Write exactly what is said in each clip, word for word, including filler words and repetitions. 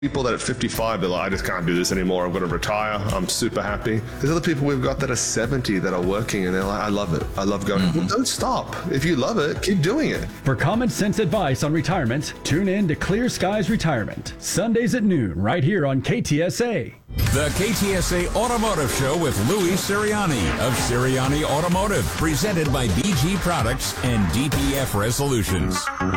People that at fifty-five, they're like, I just can't do this anymore. I'm going to retire. I'm super happy. There's other people we've got that are seventy that are working and they're like, I love it. I love going. Mm-hmm. Well, don't stop. If you love it, keep doing it. For common sense advice on retirement, tune in to Clear Skies Retirement, Sundays at noon, right here on K T S A. The K T S A Automotive Show with Louis Sirianni of Sirianni Automotive, presented by B G Products and D P F Resolutions.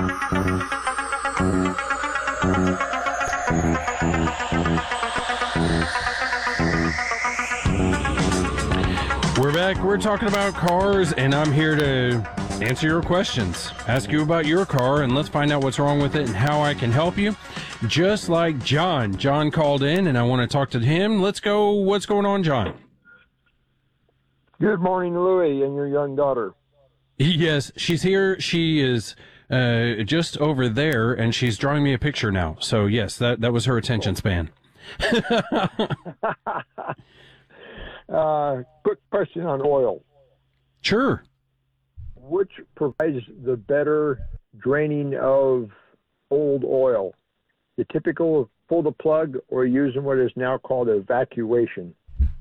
We're back. We're talking about cars, and I'm here to answer your questions, ask you about your car, and let's find out what's wrong with it and how I can help you. Just like John. John called in, and I want to talk to him. Let's go. What's going on, John? Good morning, Louis, and your young daughter. Yes, she's here. She is uh, just over there, and she's drawing me a picture now. So, yes, that, that was her attention span. uh, quick question on oil. Sure. Which provides the better draining of old oil? The typical pull the plug or using what is now called evacuation?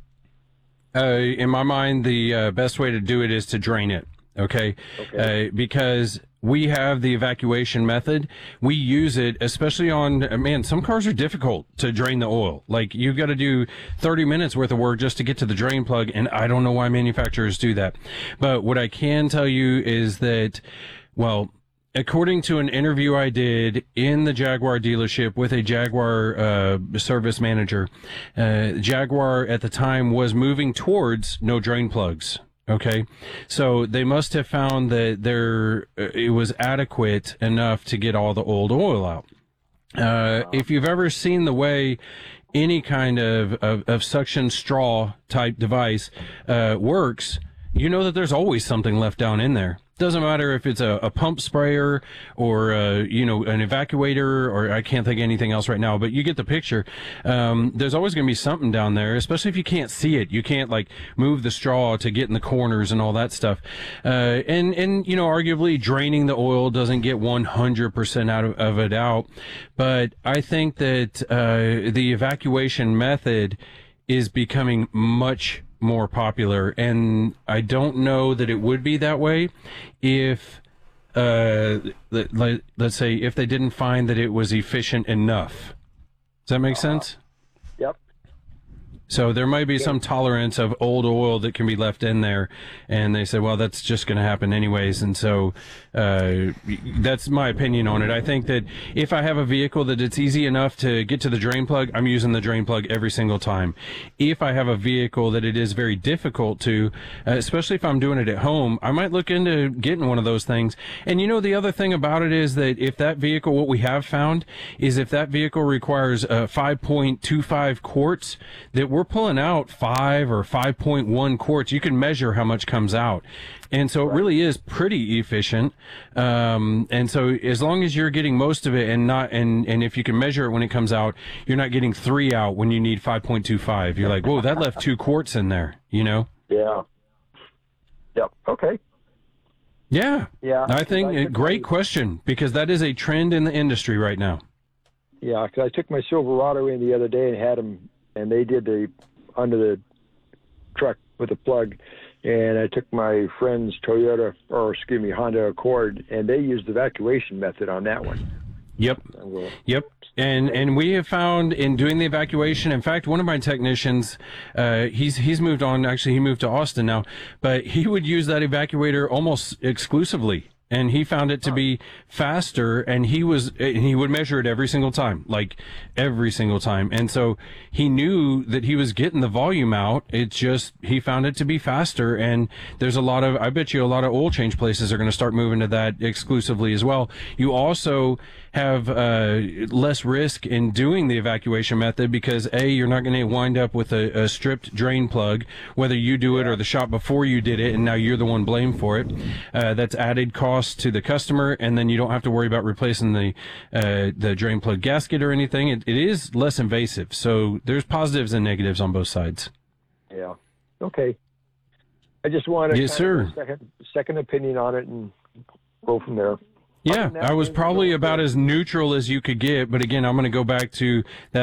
Uh, in my mind, the uh, best way to do it is to drain it. Okay. Okay. Uh, because we have the evacuation method. We use it, especially on, man, some cars are difficult to drain the oil. Like, you've got to do thirty minutes worth of work just to get to the drain plug, and I don't know why manufacturers do that. But what I can tell you is that, well, according to an interview I did in the Jaguar dealership with a Jaguar uh, service manager, uh, Jaguar at the time was moving towards no drain plugs. Okay, so they must have found that there uh, it was adequate enough to get all the old oil out. Uh, if you've ever seen the way any kind of, of, of suction straw type device uh, works, you know that there's always something left down in there. Doesn't matter if it's a, a pump sprayer or, uh, you know, an evacuator, or I can't think of anything else right now, but you get the picture. Um, there's always going to be something down there, especially if you can't see it. You can't, like, move the straw to get in the corners and all that stuff. Uh, and, and, you know, arguably draining the oil doesn't get one hundred percent out of, of it out. But I think that, uh, the evacuation method is becoming much more popular, and I don't know that it would be that way if uh let, let, let's say if they didn't find that it was efficient enough. Does that make uh, sense? Yep. So there might be some tolerance of old oil that can be left in there, and they say, well, that's just going to happen anyways. And so uh that's my opinion on it. I think that if I have a vehicle that it's easy enough to get to the drain plug, I'm using the drain plug every single time. If I have a vehicle that it is very difficult to, uh, especially if I'm doing it at home, I might look into getting one of those things. And you know, the other thing about it is that if that vehicle, what we have found is if that vehicle requires uh, five point two five quarts, that we're pulling out five or five point one quarts. You can measure how much comes out. And so it really is pretty efficient. Um, and so as long as you're getting most of it and not, and, and if you can measure it when it comes out, you're not getting three out when you need five point two five. You're like, whoa, that left two quarts in there, you know? Yeah. Yep. Okay. Yeah. Yeah. I think a great question, because that is a trend in the industry right now. Yeah. Cause I took my Silverado in the other day and had them, and they did the under the truck with a plug, and I took my friend's Toyota, or excuse me, Honda Accord, and they used the evacuation method on that one. Yep. Yep. And and we have found in doing the evacuation, in fact, one of my technicians, uh, he's he's moved on. Actually, he moved to Austin now, but he would use that evacuator almost exclusively. And he found it to be faster, and he was, and he would measure it every single time, like every single time. And so he knew that he was getting the volume out. It's just, he found it to be faster. And there's a lot of, I bet you a lot of oil change places are going to start moving to that exclusively as well. You also have, uh, less risk in doing the evacuation method because A, you're not going to wind up with a, a stripped drain plug, whether you do it or the shop before you did it, and now you're the one blamed for it. Uh, that's added cost to the customer, and then you don't have to worry about replacing the uh, the drain plug gasket or anything. It, it is less invasive, so there's positives and negatives on both sides. Yeah. Okay. I just wanted yes, sir. a second second opinion on it and go from there. Yeah, than that, I was things are probably going about good. as neutral as you could get. But again, I'm going to go back to that.